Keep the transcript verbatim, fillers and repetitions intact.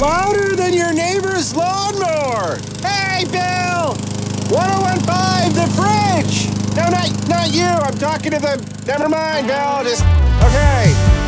louder than your neighbor's lawnmower. Hey, Bill! ten fifteen, the fridge! No, not, not you. I'm talking to the... Never mind, Bill. Just... Okay.